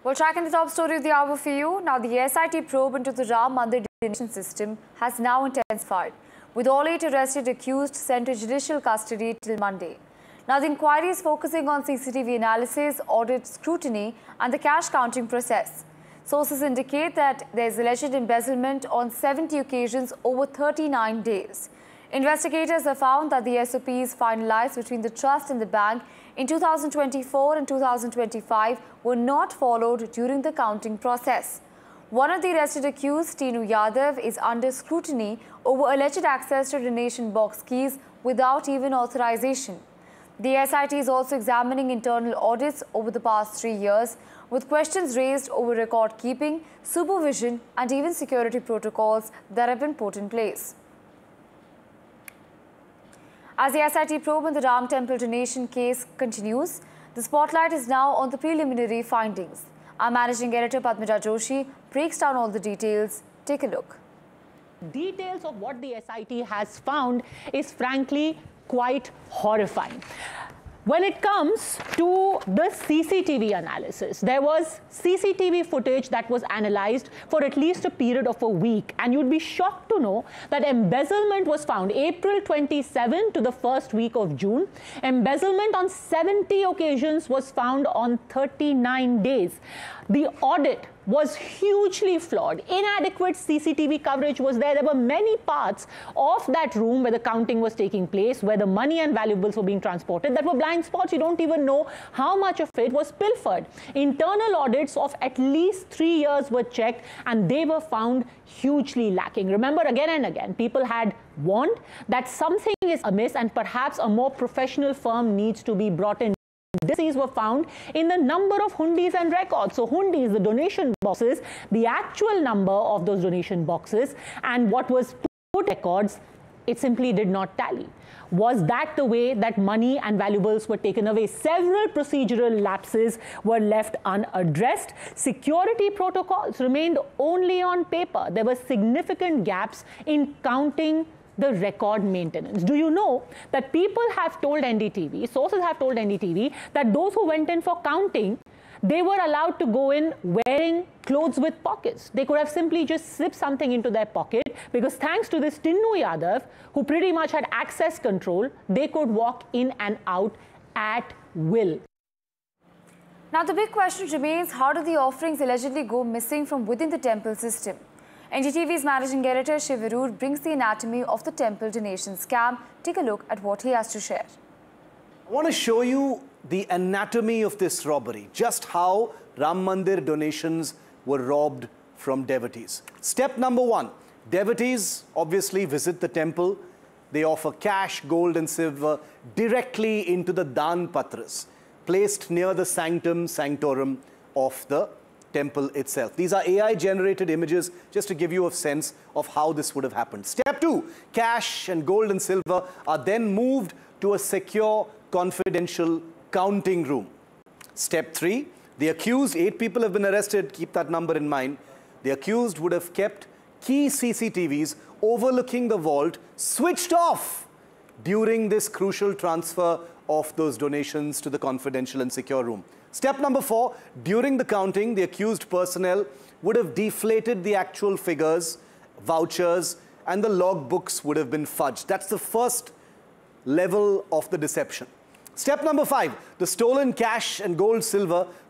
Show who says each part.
Speaker 1: Well, tracking the top story of the hour for you. Now, the SIT probe into the Ram Mandir donation system has now intensified, with all 8 arrested accused sent to judicial custody till Monday. Now, the inquiry is focusing on CCTV analysis, audit scrutiny, and the cash counting process. Sources indicate that there is alleged embezzlement on 70 occasions over 39 days. Investigators have found that the SOPs finalized between the trust and the bank in 2024 and 2025 were not followed during the counting process. One of the arrested accused, Tinu Yadav, is under scrutiny over alleged access to donation box keys without even authorization. The SIT is also examining internal audits over the past 3 years, with questions raised over record keeping, supervision, and even security protocols that have been put in place. As the SIT probe in the Ram Temple donation case continues, the spotlight is now on the preliminary findings. Our managing editor Padmaja Joshi breaks down all the details. Take a look.
Speaker 2: Details of what the SIT has found is frankly quite horrifying. When it comes to the CCTV analysis, there was CCTV footage that was analyzed for at least a period of a week, and you'd be shocked to know that embezzlement was found April 27 to the first week of June. Embezzlement on 70 occasions was found on 39 days. The audit was hugely flawed. Inadequate CCTV coverage was there. There were many parts of that room where the counting was taking place, where the money and valuables were being transported, that were blind spots. You don't even know how much of it was pilfered. Internal audits of at least 3 years were checked, and they were found hugely lacking. Remember, again and again, people had warned that something is amiss and perhaps a more professional firm needs to be brought in. These were found in the number of hundis and records. So hundis, the donation boxes, the actual number of those donation boxes, and what was put records, it simply did not tally. Was that the way that money and valuables were taken away? Several procedural lapses were left unaddressed. Security protocols remained only on paper. There were significant gaps in counting the record maintenance. Do you know that people have told NDTV, sources have told NDTV, that those who went in for counting, they were allowed to go in wearing clothes with pockets. They could have simply just slipped something into their pocket, because thanks to this Tinu Yadav, who pretty much had access control, they could walk in and out at will.
Speaker 1: Now, the big question remains, how do the offerings allegedly go missing from within the temple system? NDTV's managing editor Shiv Arur brings the anatomy of the temple donation scam. Take a look at what he has to share.
Speaker 3: I want to show you the anatomy of this robbery, just how Ram Mandir donations were robbed from devotees. Step number 1, devotees obviously visit the temple. They offer cash, gold and silver directly into the Dan Patras, placed near the sanctum sanctorum of the temple itself. These are AI-generated images, just to give you a sense of how this would have happened. Step 2, cash and gold and silver are then moved to a secure, confidential counting room. Step 3, the accused, 8 people have been arrested, keep that number in mind. The accused would have kept key CCTVs overlooking the vault switched off during this crucial transfer of those donations to the confidential and secure room. Step number 4, during the counting, the accused personnel would have deflated the actual figures, vouchers, and the log books would have been fudged. That's the first level of the deception. Step number 5, the stolen cash and gold silver